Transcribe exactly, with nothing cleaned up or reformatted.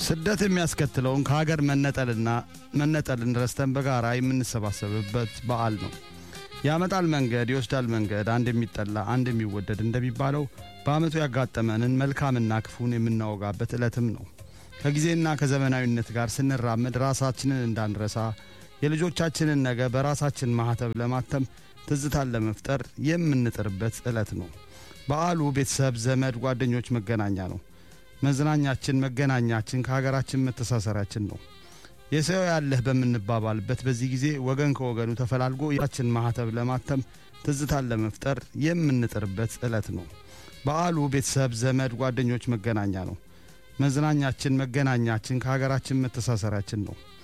ስደት የሚያስከትለውን ከሀገር መነጠልና መነጠልን ረስተን በጋራ የምንሰባሰብበት በዓል ነው። ያመጣል መንገድ ይወስዳል መንገድ አንድ የሚጠላ አንድ የሚወደድ እንደሚባለው በአመቱ ያጋጠመንን መልካምና ክፉን የምናወጋበት ዕለትም ነው። ከጊዜና ከዘመናዊነት ጋር ስንራመድ ራሳችንን እንዳንረሳ የልጆቻችንን ነገ በራሳችን ማህተብ ለማተም ትዝታን ለመፍጠር የምንጥርበት ዕለት ነው። በዓሉ ቤተሰብ ዘመድ ጓደኞች መገናኛ ነው። መዝናኛችን መገናኛችን ከሀገራችን መተሳሰራችን ነው። የሰው ያለህ በመንባባልበት በዚህ ጊዜ ወገን ከወገኑ ተፈላልጎ ያችን ማህተብ ለማተም ትዝታን ለመፍጠር የምንጥርበት ዕለት ነው። በዓሉ ቤተሰብ ዘመድ ጓደኞች መገናኛ ነው። መዝናኛችን መገናኛችን ከሀገራችን መተሳሰራችን ነው።